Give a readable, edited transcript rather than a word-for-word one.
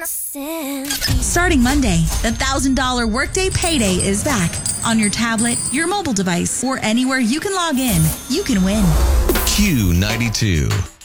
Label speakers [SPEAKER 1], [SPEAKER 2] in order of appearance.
[SPEAKER 1] Starting Monday, the $1,000 Workday Payday is back. On your tablet, your mobile device, or anywhere you can log in, you can win.
[SPEAKER 2] Q92.